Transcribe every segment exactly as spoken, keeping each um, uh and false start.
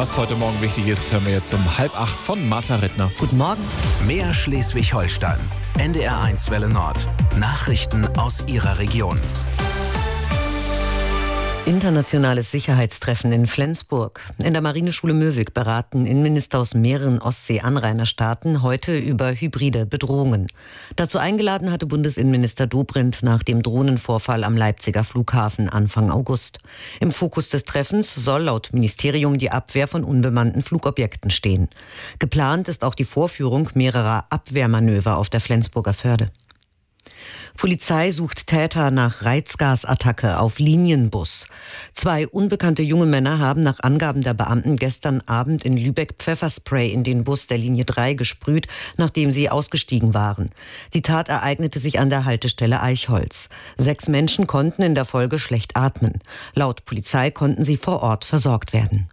Was heute Morgen wichtig ist, hören wir jetzt um halb acht von Martha Rittner. Guten Morgen. Mehr Schleswig-Holstein. N D R eins Welle Nord. Nachrichten aus Ihrer Region. Internationales Sicherheitstreffen in Flensburg. In der Marineschule Møvig beraten Innenminister aus mehreren Ostsee-Anrainerstaaten heute über hybride Bedrohungen. Dazu eingeladen hatte Bundesinnenminister Dobrindt nach dem Drohnenvorfall am Leipziger Flughafen Anfang August. Im Fokus des Treffens soll laut Ministerium die Abwehr von unbemannten Flugobjekten stehen. Geplant ist auch die Vorführung mehrerer Abwehrmanöver auf der Flensburger Förde. Polizei sucht Täter nach Reizgasattacke auf Linienbus. Zwei unbekannte junge Männer haben nach Angaben der Beamten gestern Abend in Lübeck Pfefferspray in den Bus der Linie drei gesprüht, nachdem sie ausgestiegen waren. Die Tat ereignete sich an der Haltestelle Eichholz. Sechs Menschen konnten in der Folge schlecht atmen. Laut Polizei konnten sie vor Ort versorgt werden.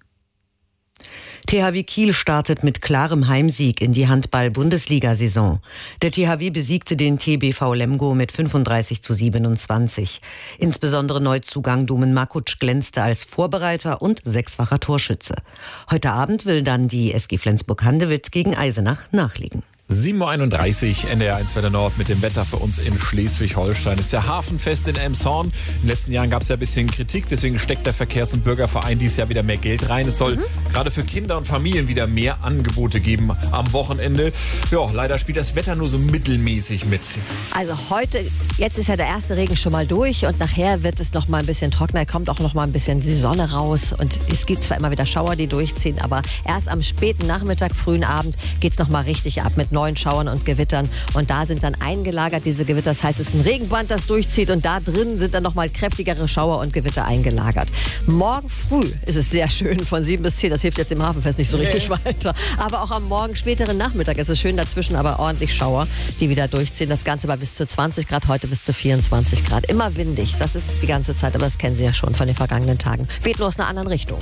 T H W Kiel startet mit klarem Heimsieg in die Handball-Bundesliga-Saison. Der T H W besiegte den T B V Lemgo mit fünfunddreißig zu siebenundzwanzig. Insbesondere Neuzugang Domen Makuc glänzte als Vorbereiter und sechsfacher Torschütze. Heute Abend will dann die S G Flensburg-Handewitt gegen Eisenach nachlegen. sieben Uhr einunddreißig, N D R eins Welle Nord mit dem Wetter für uns in Schleswig-Holstein. Es ist ja Hafenfest in Elmshorn. In den letzten Jahren gab es ja ein bisschen Kritik, deswegen steckt der Verkehrs- und Bürgerverein dieses Jahr wieder mehr Geld rein. Es soll mhm. gerade für Kinder und Familien wieder mehr Angebote geben am Wochenende. Ja, leider spielt das Wetter nur so mittelmäßig mit. Also heute, jetzt ist ja der erste Regen schon mal durch und nachher wird es noch mal ein bisschen trockener, kommt auch noch mal ein bisschen die Sonne raus und es gibt zwar immer wieder Schauer, die durchziehen, aber erst am späten Nachmittag, frühen Abend geht es noch mal richtig ab mit neuen Schauern und Gewittern. Und da sind dann eingelagert diese Gewitter. Das heißt, es ist ein Regenband, das durchzieht. Und da drin sind dann nochmal kräftigere Schauer und Gewitter eingelagert. Morgen früh ist es sehr schön von sieben bis zehn. Das hilft jetzt im Hafenfest nicht so richtig okay. weiter. Aber auch am morgen späteren Nachmittag ist es schön dazwischen, aber ordentlich Schauer, die wieder durchziehen. Das Ganze bei bis zu zwanzig Grad, heute bis zu vierundzwanzig Grad. Immer windig. Das ist die ganze Zeit. Aber das kennen Sie ja schon von den vergangenen Tagen. Weht nur aus einer anderen Richtung.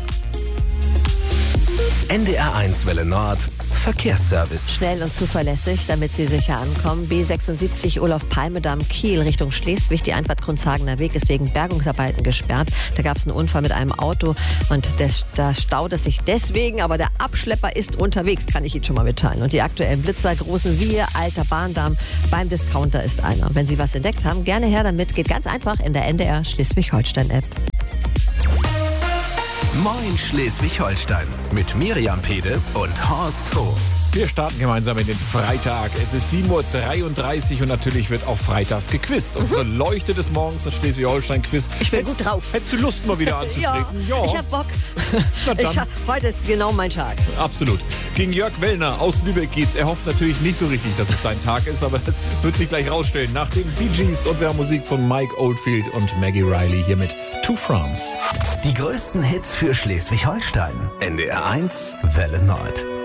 N D R eins Welle Nord. Verkehrsservice. Schnell und zuverlässig, damit Sie sicher ankommen. B sechsundsiebzig Olaf-Palme-Damm Kiel Richtung Schleswig. Die Einfahrt Grundshagener Weg ist wegen Bergungsarbeiten gesperrt. Da gab es einen Unfall mit einem Auto und da staut es sich deswegen. Aber der Abschlepper ist unterwegs, kann ich Ihnen schon mal mitteilen. Und die aktuellen Blitzer, großen wir, alter Bahndamm. Beim Discounter ist einer. Wenn Sie was entdeckt haben, gerne her damit. Geht ganz einfach in der N D R Schleswig-Holstein-App. Moin Schleswig-Holstein mit Miriam Pede und Horst Hof. Wir starten gemeinsam in den Freitag. Es ist sieben Uhr dreiunddreißig und natürlich wird auch freitags gequizt. Mhm. Unsere Leuchte des Morgens, das Schleswig-Holstein-Quiz. Ich bin gut drauf. Hättest du Lust, mal wieder anzutreten? ja, ja, ich hab Bock. Ich hab, heute ist genau mein Tag. Absolut. Gegen Jörg Wellner aus Lübeck geht's. Er hofft natürlich nicht so richtig, dass es dein Tag ist, aber das wird sich gleich rausstellen. Nach den Bee Gees und wir haben Musik von Mike Oldfield und Maggie Riley hier mit To France. Die größten Hits für Schleswig-Holstein. N D R eins Welle Nord.